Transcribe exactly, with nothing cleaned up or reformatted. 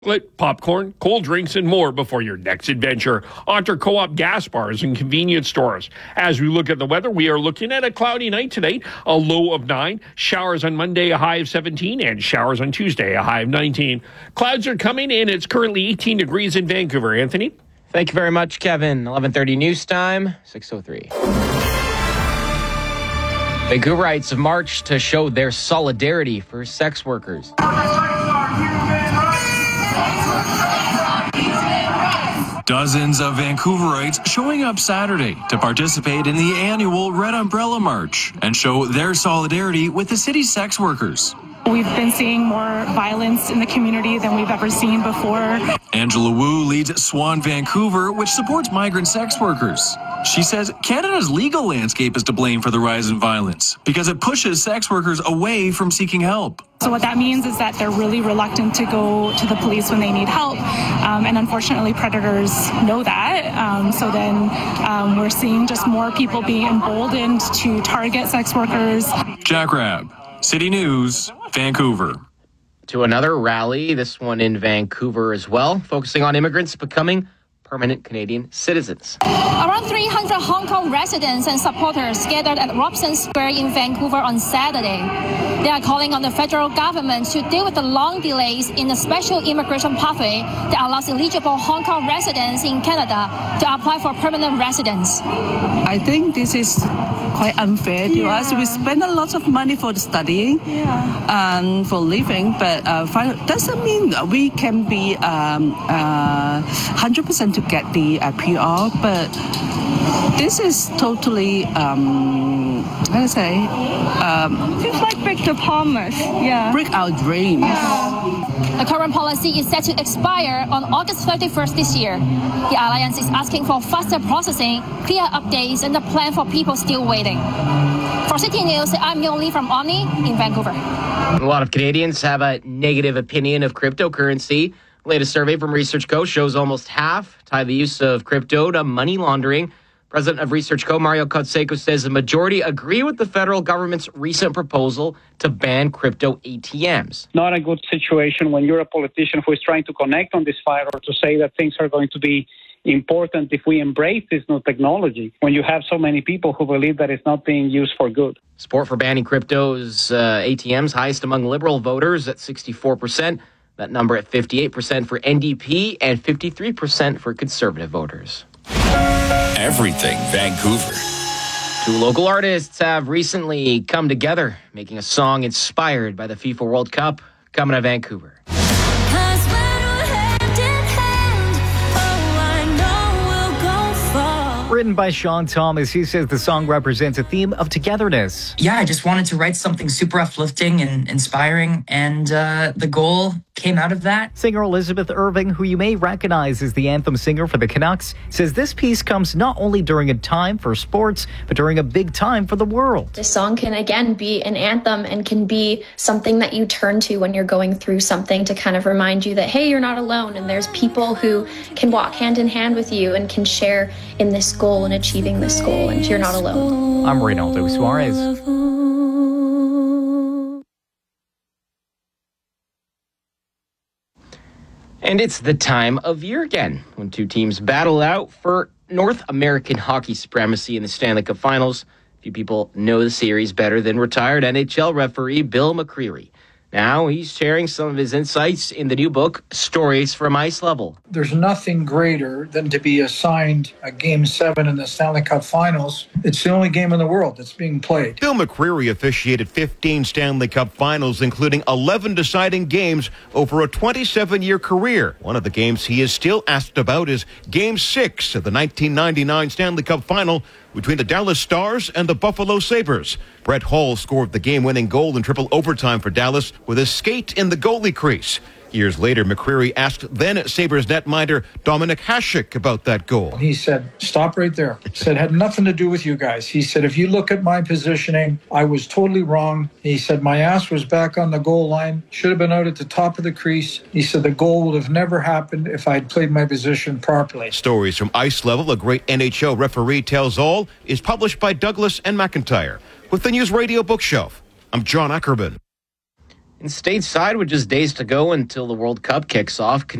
Popcorn, cold drinks, and more before your next adventure. Onto Co-op gas bars and convenience stores. As we look at the weather, we are looking at a cloudy night tonight, a low of nine. Showers on Monday, a high of seventeen, and showers on Tuesday, a high of nineteen. Clouds are coming in. It's currently eighteen degrees in Vancouver. Anthony? Thank you very much, Kevin. eleven thirty news time, six oh three. Vancouverites have marched to show their solidarity for sex workers. Dozens of Vancouverites showing up Saturday to participate in the annual Red Umbrella March and show their solidarity with the city's sex workers. We've been seeing more violence in the community than we've ever seen before. Angela Wu leads Swan Vancouver, which supports migrant sex workers. She says Canada's legal landscape is to blame for the rise in violence because it pushes sex workers away from seeking help. So what that means is that they're really reluctant to go to the police when they need help. Um, and unfortunately, predators know that. Um, so then um, we're seeing just more people being emboldened to target sex workers. Jack Rabb, City News, Vancouver. To another rally, this one in Vancouver as well, focusing on immigrants becoming permanent Canadian citizens. Around three hundred Hong Kong residents and supporters gathered at Robson Square in Vancouver on Saturday. They are calling on the federal government to deal with the long delays in the special immigration pathway that allows eligible Hong Kong residents in Canada to apply for permanent residence. I think this is quite unfair to yeah. us. We spend a lot of money for the studying yeah. and for living, but uh, doesn't mean we can be um, uh, one hundred percent to get the uh, P R, but this is totally, um, how do I say, um, feels like break the promise, yeah. break our dreams. Yeah. The current policy is set to expire on August thirty-first this year. The Alliance is asking for faster processing, clear updates, and a plan for people still waiting. For City News, I'm Yong Lee from Omni in Vancouver. A lot of Canadians have a negative opinion of cryptocurrency. The latest survey from Research Co shows almost half tie the use of crypto to money laundering. President of Research Co, Mario Canseco, says the majority agree with the federal government's recent proposal to ban crypto A T Ms. Not a good situation when you're a politician who is trying to connect on this fire or to say that things are going to be important if we embrace this new technology, when you have so many people who believe that it's not being used for good. Support for banning crypto's uh, A T Ms highest among Liberal voters at sixty-four percent. That number at fifty-eight percent for N D P and fifty-three percent for Conservative voters. Everything Vancouver. Two local artists have recently come together, making a song inspired by the FIFA World Cup, coming to Vancouver. Written by Sean Thomas, he says the song represents a theme of togetherness. Yeah, I just wanted to write something super uplifting and inspiring, and uh, the goal came out of that. Singer Elizabeth Irving, who you may recognize as the anthem singer for the Canucks, says this piece comes not only during a time for sports, but during a big time for the world. This song can, again, be an anthem and can be something that you turn to when you're going through something to kind of remind you that, hey, you're not alone, and there's people who can walk hand in hand with you and can share in this goal and achieving this goal, and you're not alone. I'm Reynaldo Suarez. And it's the time of year again when two teams battle out for North American hockey supremacy in the Stanley Cup Finals. Few people know the series better than retired N H L referee Bill McCreary. Now he's sharing some of his insights in the new book, Stories from Ice Level. There's nothing greater than to be assigned a Game seven in the Stanley Cup Finals. It's the only game in the world that's being played. Bill McCreary officiated fifteen Stanley Cup Finals, including eleven deciding games over a twenty-seven-year career. One of the games he is still asked about is Game six of the nineteen ninety-nine Stanley Cup Final between the Dallas Stars and the Buffalo Sabres. Brett Hull scored the game-winning goal in triple overtime for Dallas with a skate in the goalie crease. Years later, McCreary asked then Sabres netminder Dominic Hasek about that goal. He said, stop right there. He said, had nothing to do with you guys. He said, if you look at my positioning, I was totally wrong. He said, my ass was back on the goal line, should have been out at the top of the crease. He said, the goal would have never happened if I'd played my position properly. Stories from Ice Level, a great N H L referee tells all, is published by Douglas and McIntyre. With the News Radio Bookshelf, I'm John Ackerman. And stateside, with just days to go until the World Cup kicks off,